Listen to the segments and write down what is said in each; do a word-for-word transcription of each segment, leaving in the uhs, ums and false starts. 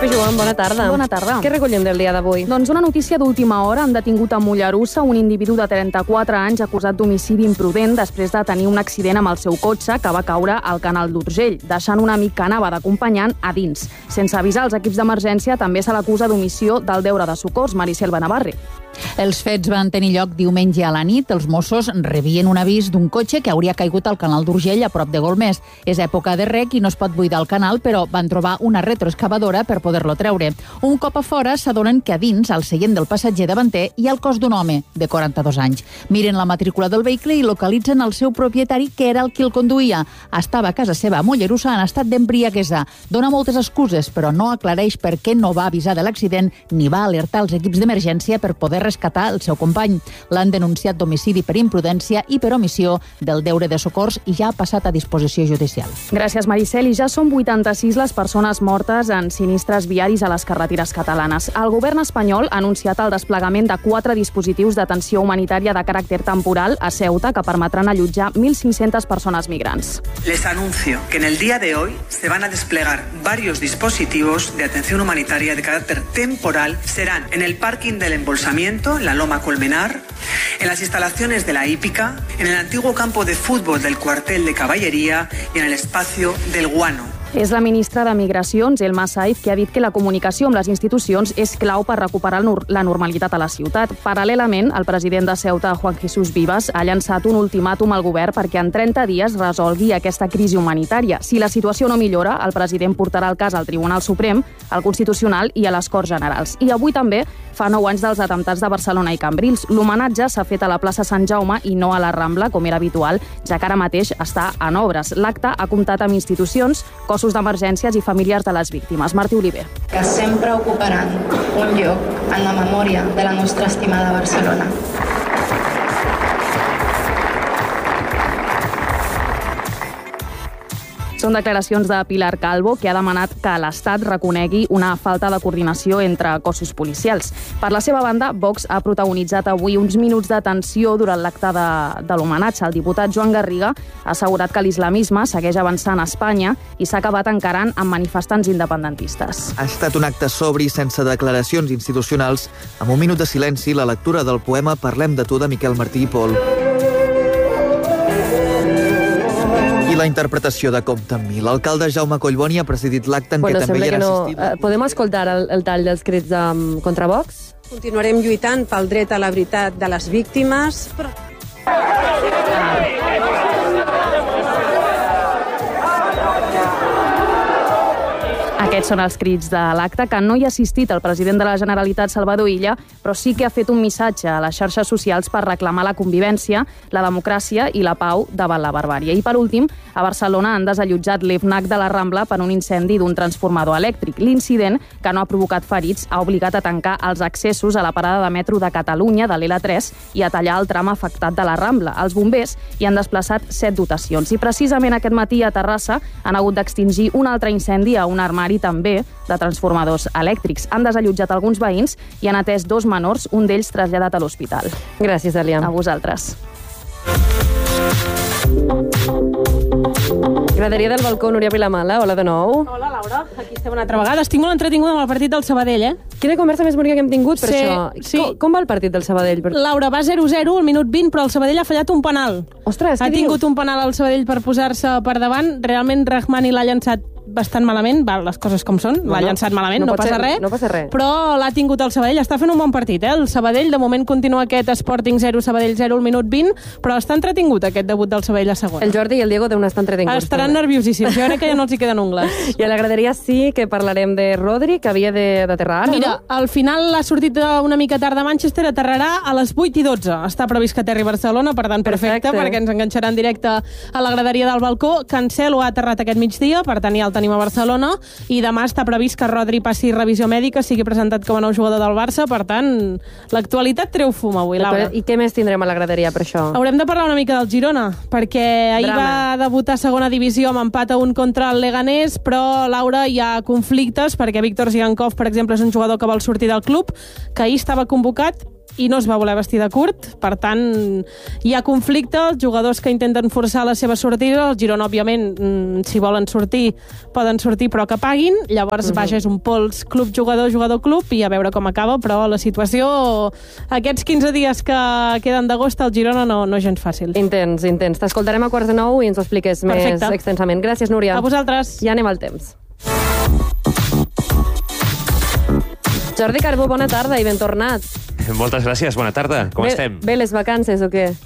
Epi, Joan, bona tarda. Bona tarda. Què recollim del dia d'avui? Doncs una notícia d'última hora. Han detingut a Mollerussa un individu de trenta-quatre anys acusat d'homicidi imprudent després de tenir un accident amb el seu cotxe que va caure al canal d'Urgell, deixant un amic que anava d'acompanyant a dins. Sense avisar els equips d'emergència, també se l'acusa d'omissió del deure de socors. Maricel Benavarri. Els fets van tenir lloc diumenge a la nit. Els Mossos rebien un avís d'un cotxe que hauria caigut al canal d'Urgell a prop de Golmés. És època de rec i no es pot buidar el canal, però van trobar una retroexcavadora per poder-lo treure. Un cop a fora s'adonen que a dins, al seient del passatger davanter, hi ha el cos d'un home de quaranta-dos anys. Miren la matrícula del vehicle i localitzen el seu propietari, que era el qui el conduïa. Estava a casa seva a Mollerussa en estat d'embriaguesa. Dona moltes excuses, però no aclareix per què no va avisar de l'accident ni va alertar els equips d'emergència per poder rescatar el seu company. L'han denunciat d'homicidi per imprudència i per omissió del deure de socors i ja ha passat a disposició judicial. Gràcies, Maricel. I ja són vuitanta-sis les persones mortes en sinistres viaris a les carreteres catalanes. El govern espanyol ha anunciat el desplegament de quatre dispositius d'atenció humanitària de caràcter temporal a Ceuta que permetran allotjar mil cinc-centes persones migrants. Les anuncio que en el día de hoy se van a desplegar varios dispositivos de atención humanitaria de carácter temporal. Serán en el parking del embolsamiento, en la Loma Colmenar, en las instalaciones de la hípica, en el antiguo campo de fútbol del cuartel de caballería y en el espacio del Guano. És la ministra de Migracions, Elma Saiz, que ha dit que la comunicació amb les institucions és clau per recuperar la normalitat a la ciutat. Paral·lelament, el president de Ceuta, Juan Jesús Vivas, ha llançat un ultimàtum al govern perquè en trenta dies resolgui aquesta crisi humanitària. Si la situació no millora, el president portarà el cas al Tribunal Suprem, al Constitucional i a les Corts Generals. I avui també fa nou anys dels atemptats de Barcelona i Cambrils. L'homenatge s'ha fet a la plaça Sant Jaume i no a la Rambla, com era habitual, ja que ara mateix està en obres. L'acte ha comptat amb institucions, cossos d'emergències i familiars de les víctimes. Martí Oliver. Que sempre ocuparan un lloc en la memòria de la nostra estimada Barcelona. Són declaracions de Pilar Calvo, que ha demanat que l'Estat reconegui una falta de coordinació entre cossos policials. Per la seva banda, Vox ha protagonitzat avui uns minuts de tensió durant l'acte de, de l'homenatge. El diputat Joan Garriga ha assegurat que l'islamisme segueix avançant a Espanya i s'ha acabat encarant amb manifestants independentistes. Ha estat un acte sobri sense declaracions institucionals, amb un minut de silenci, la lectura del poema Parlem de tu de Miquel Martí i Pol. I la interpretació de Compte amb mi. L'alcalde Jaume Collboni ha presidit l'acte en bueno, què també hi ha no. assistit. Uh, podem escoltar el, el tall dels crits um, contra Vox? Continuarem lluitant pel dret a la veritat de les víctimes. Però... Aquests són els crits de l'acte, que no hi ha assistit el president de la Generalitat, Salvador Illa, però sí que ha fet un missatge a les xarxes socials per reclamar la convivència, la democràcia i la pau davant la barbàrie. I per últim, a Barcelona han desallotjat l'EFNAC de la Rambla per un incendi d'un transformador elèctric. L'incident, que no ha provocat ferits, ha obligat a tancar els accessos a la parada de metro de Catalunya, de l'L tres, i a tallar el tram afectat de la Rambla. Els bombers hi han desplaçat set dotacions. I precisament aquest matí a Terrassa han hagut d'extingir un altre incendi a un armari també de transformadors elèctrics. Han desallotjat alguns veïns i han atès dos menors, un d'ells traslladat a l'hospital. Gràcies, Dèlia. A vosaltres. Graderia del balcó, Núria Vilamala. Hola de nou. Hola, Laura. Aquí estem una altra vegada. Estic molt entretinguda amb el partit del Sabadell, eh? Quina conversa més bonica que hem tingut per sí, això. Sí. Com, com va el partit del Sabadell? Laura, va zero zero al minut vint, però el Sabadell ha fallat un penal. Ostres, ha què tingut dius? un penal al Sabadell per posar-se per davant. Realment Rahmani l'ha llançat bastant malament, val, les coses com són, l'ha no, llançat malament, no, no, no passa ser, res, no passa res, però l'ha tingut el Sabadell, està fent un bon partit, eh? El Sabadell, de moment, continua aquest Sporting zero, Sabadell zero, al minut vint, però està entretingut aquest debut del Sabadell a segona. El Jordi i el Diego deuen estar entretinguts. Estaran nerviosíssims, jo crec que ja no els hi queden ungles. I a la graderia sí que parlarem de Rodri, que havia d'aterrar ara, Mira, no? al final ha sortit una mica tard de Manchester, aterrarà a les vuit i dotze. Està previst que aterri a Barcelona, per tant, perfecte, perfecte, perquè ens enganxarà en directe a la graderia del balcó. Cancelo ha aterrat aquest migdia, per tant, ja el tenim a Barcelona, i demà està previst que Rodri passi revisió mèdica, sigui presentat com a nou jugador del Barça, per tant, l'actualitat treu fum avui, Laura. I què més tindrem a la graderia per això? Haurem de parlar una mica del Girona, perquè ahir Drama. va debutar a segona divisió amb empat a un contra el Leganés, però, Laura, hi ha conflictes, perquè Víctor Zigankov, per exemple, és un jugador que vol sortir del club, que ahir estava convocat i no es va voler vestir de curt. Per tant, hi ha conflicte, els jugadors que intenten forçar la seva sortida, el Girona, òbviament, si volen sortir, poden sortir, però que paguin. Llavors, uh-huh. vaja, és un pols club-jugador, jugador-club, i a veure com acaba, però la situació, aquests quinze dies que queden d'agost al Girona no, no és gens fàcil. Intens, intens. T'escoltarem a quarts de nou i ens ho expliques Perfecte. Més extensament. Gràcies, Núria. A vosaltres. Ja anem al temps. Jordi Carbó, bona tarda i ben tornat. Moltes gràcies, bona tarda. Com bé, estem? Bé les vacances o què?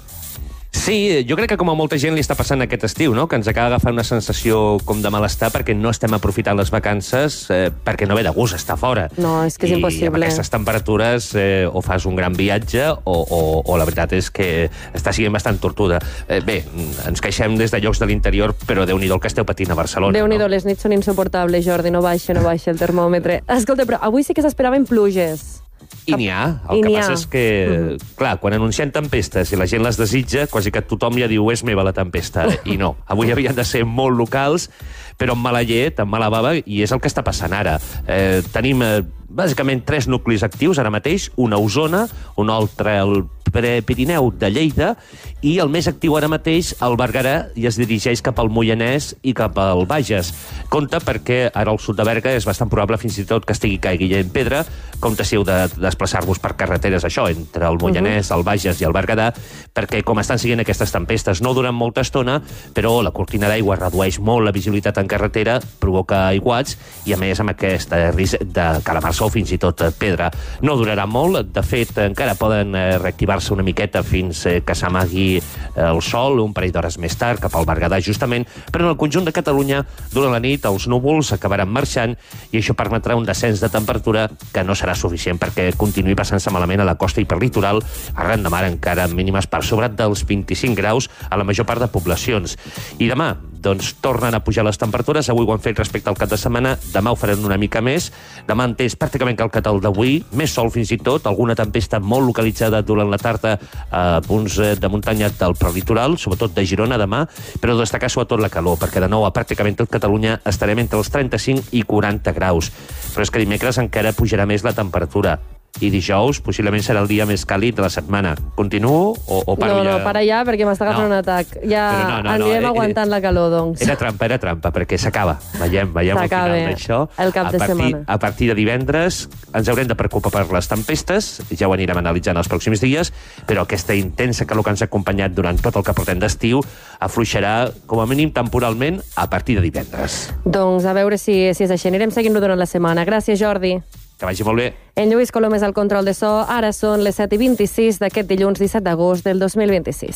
Sí, jo crec que com a molta gent li està passant aquest estiu, no? Que ens acaba agafant una sensació com de malestar perquè no estem aprofitant les vacances, eh, perquè no ve de gust estar fora. No, és que és I impossible. I amb aquestes temperatures eh, o fas un gran viatge o, o, o la veritat és que està sent bastant tortuda. Eh, bé, ens queixem des de llocs de l'interior, però Déu-n'hi-do el que esteu patint a Barcelona. Déu-n'hi-do, no? Les nits són insuportables, Jordi, no baixa, no baixa el termòmetre. Escolta, però avui sí que s'esperaven pluges. I n'hi ha. El I que ha. passa és que, mm. clar, quan anuncien tempestes i la gent les desitja, quasi que tothom ja diu és meva la tempesta. I no. Avui havien de ser molt locals, però amb mala llet, amb mala bava, i és el que està passant ara. Eh, tenim, eh, bàsicament, tres nuclis actius ara mateix, una a Osona, un altre al Prepirineu de Lleida, i el més actiu ara mateix, el Berguedà, i es dirigeix cap al Moianès i cap al Bages. Compte perquè ara al sud de Berga és bastant probable fins i tot que estigui caigui en pedra. Compte si heu de desplaçar-vos per carreteres, això, entre el Moianès, el Bages i el Berguedà, perquè com estan siguent aquestes tempestes no duren molta estona, però la cortina d'aigua redueix molt la visibilitat en carretera, provoca aiguats, i a més amb aquest risc de calamar-se o fins i tot pedra. No durarà molt, de fet encara poden reactivar-se una miqueta fins que s'amagui el sol, un parell d'hores més tard, cap al Berguedà, justament, però en el conjunt de Catalunya, durant la nit, els núvols acabaran marxant i això permetrà un descens de temperatura que no serà suficient perquè continuï passant-se malament a la costa i per litoral, arran de mar encara mínimes per sobre dels vint-i-cinc graus a la major part de poblacions. I demà, doncs, tornen a pujar les temperatures. Avui ho han fet respecte al cap de setmana, demà ho faran una mica més. Demà han entès pràcticament calcat el d'avui, més sol fins i tot, alguna tempesta molt localitzada durant la tarda a punts de muntanya del prelitoral, sobretot de Girona demà, però destacar sobretot la calor, perquè de nou a pràcticament tot Catalunya estarem entre els trenta-cinc i quaranta graus. Però és que dimecres encara pujarà més la temperatura. I dijous possiblement serà el dia més càlid de la setmana. Continuo o, o paro no, ja? No, para ja, perquè m'està agafant no. un atac. Ja no, no, anirem no, aguantant eh, la calor, doncs. Era trampa, era trampa, perquè s'acaba. Veiem, veiem al final d'això. El cap de a partir, setmana. A partir de divendres ens haurem de preocupar per les tempestes, ja ho anirem analitzant els pròxims dies, però aquesta intensa calor que ens ha acompanyat durant tot el que portem d'estiu afluixarà, com a mínim temporalment, a partir de divendres. Doncs a veure si, si és així. Anirem seguint-ho durant la setmana. Gràcies, Jordi. Que vagi molt bé. En Lluís Colom és el control de so. Ara són les set i vint-i-sis d'aquest dilluns disset d'agost del dos mil vint-i-sis.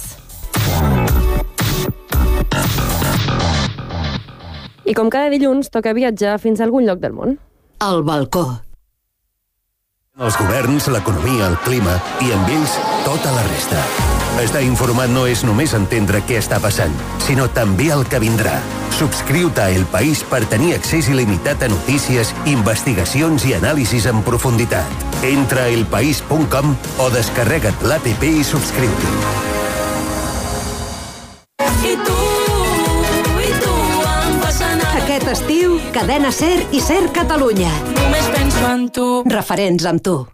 I com cada dilluns, toca viatjar fins a algun lloc del món. El balcó. Els governs, l'economia, el clima i amb ells tota la resta. Estar informat no és només entendre què està passant, sinó també el que vindrà. Subscriu-te a El País per tenir accés il·limitat a notícies, investigacions i anàlisis en profunditat. Entra a elpaís punt com o descarrega't l'A P P i subscriu-t'hi. I tu, i tu em vas anar. Aquest estiu, Cadena Ser i Ser Catalunya. Només penso en tu. Referents amb tu.